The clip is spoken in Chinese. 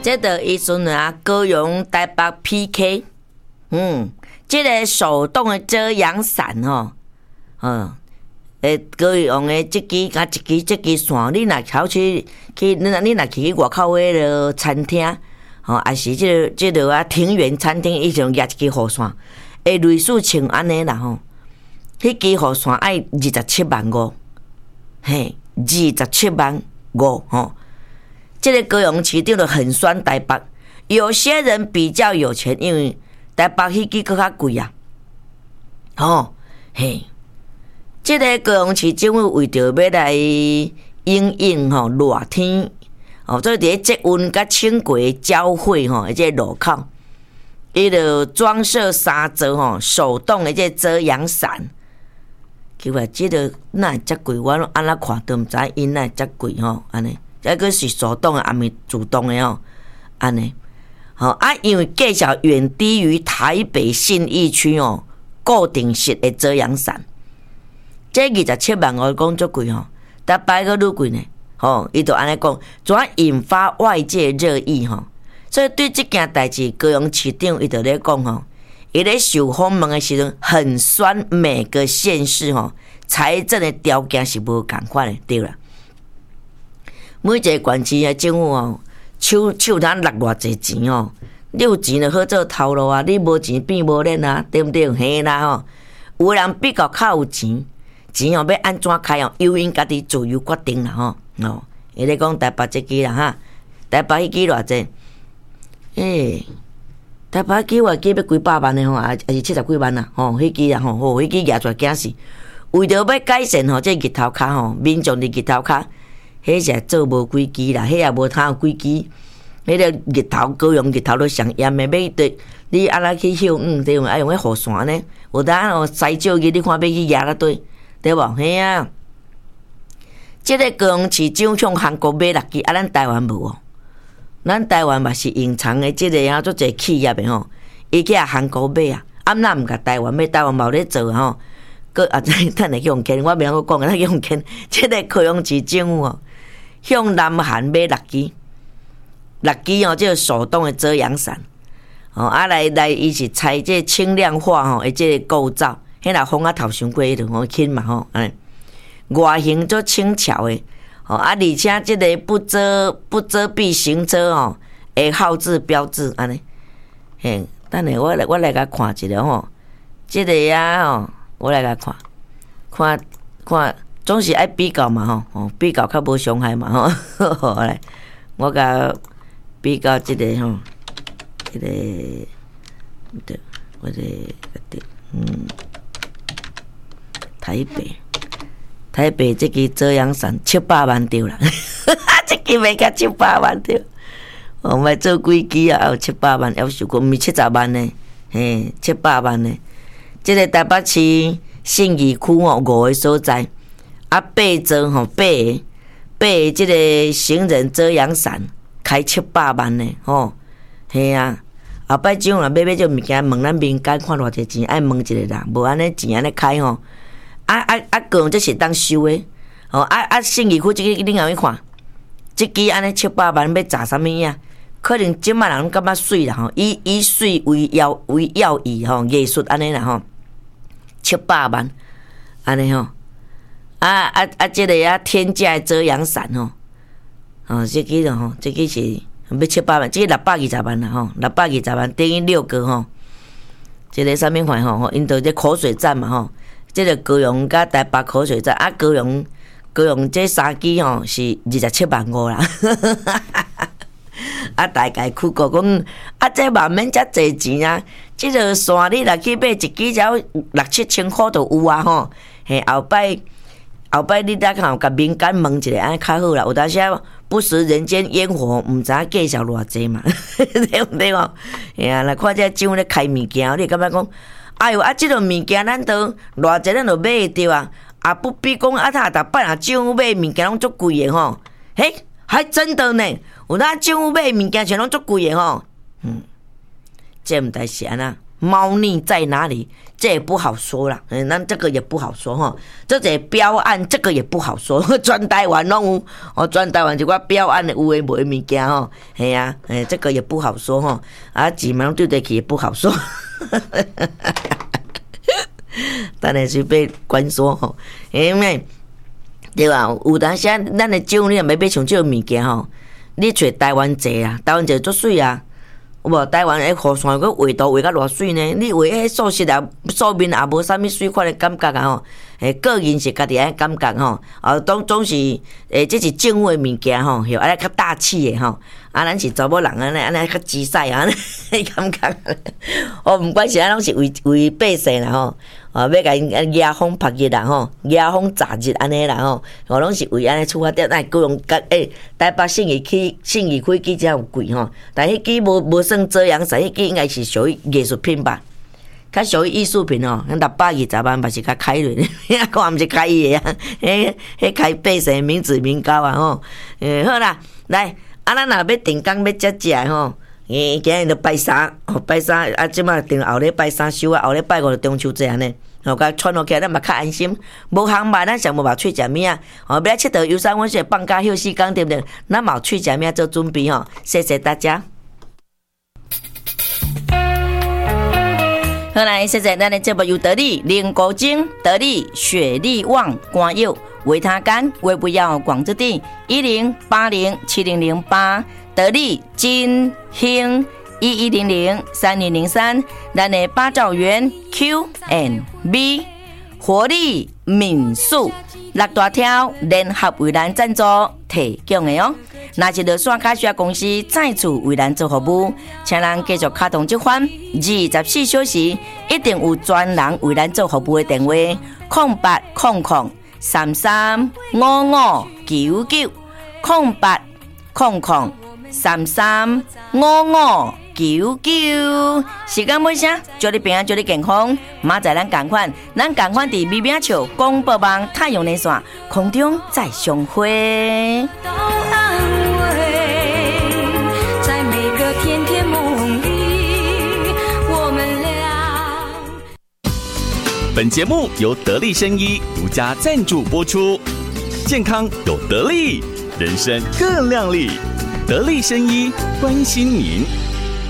这个意思呢，高雄台北 PK， 这个手动的遮阳伞吼，高雄的这支甲这支线，你若跑去你若去外口迄个餐厅，还是这个啊庭园餐厅，伊就举一支雨伞，会类似像安尼啦吼，迄支雨伞爱27.5万，嘿，27.5万吼。这个高雄市长就很酸台北，有些人比较有钱，因为台北迄支更较贵啊。嘿，这个高雄市政府为着要来因应热天，做伫节温甲轻轨交汇这个路口，伊就装设3座手动的这遮阳伞。奇怪，这个哪会遮贵？我安怎看都毋知因哪会遮贵安尼。这个是手动的，还没主动的安尼。因为价钱远低于台北信义区固定式的遮阳伞，这27万我讲足贵台北个愈贵呢。伊就安尼讲，怎引发外界热议所以对这件代志，高雄市长伊就咧讲伊咧受访问的时阵，很酸每个县市财政的条件是无共款的，对啦。每一个县市的政府手通落偌济钱你有钱就好做头路啊，你无钱变无脸啊，对不对？嘿啦有人比较较有钱要安怎开由因家己自由决定啦伊咧讲台北这支啦哈，台北迄支偌济？台北迄支我记要几百万的还是70几万啦迄支啦迄支举出来惊死，为着要改善这日头卡民众的日头卡。迄是做无几支啦，迄也无通有几支。迄个日头高雄日头都上炎的，要对你安怎去休对爱用迄雨伞呢？有当西少日你看要去压了对无？嘿啊！这个高雄市长向韩国买6支，咱台湾无咱台湾嘛是隐藏的，这个足侪企业的伊去韩国买啊，哪毋甲台湾买？台湾嘛有咧做个等下用钱，我袂晓讲咱用钱。这个高雄市政府向南韩买6支这个手动的遮阳伞来伊是采这轻量化的这个构造，迄若风头伤过迄就轻嘛外形足轻巧的而且这个不遮蔽行车会号志标志安尼。等下我来甲看一下这个我来甲看。总是爱比较嘛比较较无伤害嘛来，我甲比较这个这个对，我这台北这支遮阳伞700万对啦，这支卖甲700万对，卖做几支啊？有700万，要收过毋是70万呢，700万呢。这个台北市信义区5个所在。8座8个这个行人遮阳伞开700万呢嘿啊！后摆种若买这物件，问咱民间看偌济钱，爱问一下啦，无安尼钱安尼开讲这是当收的信义区这个你后去看，这支安尼700万要砸啥物啊？可能即摆人感觉水啦以水为要义艺术安尼啦700万安尼这个天价的遮阳伞这支这支是要700万，这个620万啦620万等于6个这个啥物款因着这口水战嘛这个高雄甲台北口水战高雄这3支是27.5万啦大概去过讲这嘛免遮济钱啊，这个线你若去买一支只要6-7千块就有啊后摆你再看，甲民间问一下，安尼较好啦。有当时不食人间烟火，毋知影计较偌济嘛，对不对来看这政府咧开物件，你感觉讲，哎哟这种物件咱都偌济，咱都买会着啊，不比讲逐摆政府买物件拢足贵的还真的呢。有当政府买物件全拢足贵的这毋知是安那猫腻在哪里？ 这也不好说啦，那这个也不好说哈。这个标案这个也不好说，全台湾拢有，全台湾一寡标案的有诶无诶物件吼，系啊，这个也不好说吼，啊，钱嘛对得起也不好说。当然是被关说吼，因为对吧？有当时咱的酒，你若要买像这物件吼，你找台湾济啊，台湾济足水啊。有无台湾迄雨伞，佮画图画甲偌水呢？你画迄素食啊，素面也无啥物水款的感觉啊吼。个人是家己安感觉吼，总是这是政府的物件吼，许安尼较大气的吼。啊，咱是查某人安尼较自在啊，安尼感觉。毋管是咱拢是为百姓啦吼，要甲因野风晒日啦吼，野风炸日安尼啦吼，拢是为安尼出发点，咱各用台北信义区才有贵吼，但迄支无算遮阳伞，迄支应该是属于艺术品吧。较属于艺术品哦，咱620万嘛是较开瑞，看毋是开伊的啊，迄开百姓民脂民膏啊吼。好啦，来，咱若要定工要食吼，今日就拜三，拜三啊，即马定后礼拜三收啊，后礼拜五就中秋节安尼。甲喘落起来，咱嘛较安心。无航班，咱上无嘛喙食物啊。要来佚佗游山玩水，放假休息工对不对？咱嘛有喙食物做准备吼。谢谢大家。好来，谢谢咱的节目由得力林国精、得力雪力旺、光佑、维他干、微不要广之地10807008，得力金兴11003203，咱的八兆元 Q&B 活力民宿六大条联合为咱赞助提供的哦。若是落线卡需要公司再次为咱做服务，请咱继续卡通这款24小时一定有专人为咱做服务的电话0800335599 0800335599。时间尾声，祝你平安，祝你健康。明仔咱同款伫美美笑广播网太阳连线空中再相会。 本节目由得力生医独家赞助播出，健康有得力，人生更亮丽。得力生医关心您。